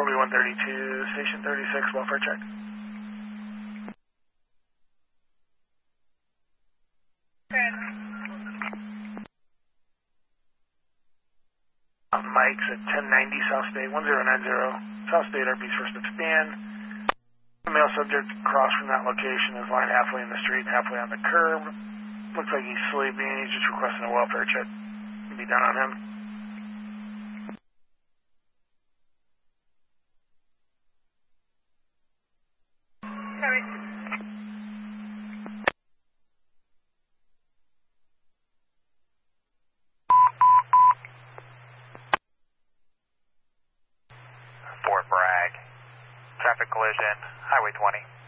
132, Station 36, welfare check. Mike's at 1090 South State, 1090 South State, RP's first expand. Male subject crossed from that location is lying halfway in the street, halfway on the curb. Looks like he's sleeping. He's just requesting a welfare check. Can be done on him. Fort Bragg. Traffic collision, Highway 20.